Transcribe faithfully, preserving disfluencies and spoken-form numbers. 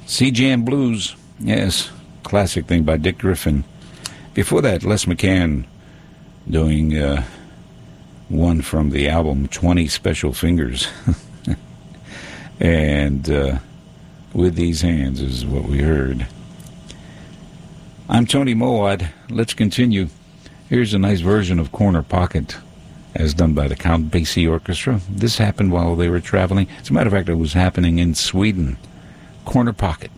Sea Jam Blues, yes, classic thing by Dick Griffin. Before that, Les McCann doing uh, one from the album twenty Special Fingers. And uh, With These Hands is what we heard. I'm Tony Mowat. Let's continue. Here's a nice version of Corner Pocket, as done by the Count Basie Orchestra. This happened while they were traveling. As a matter of fact, it was happening in Sweden. Corner Pocket.